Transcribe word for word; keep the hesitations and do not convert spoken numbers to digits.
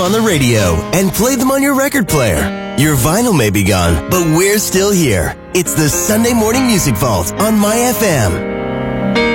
on the radio and play them on your record player. Your vinyl may be gone, but we're still here. It's the Sunday Morning Music Vault on My F M.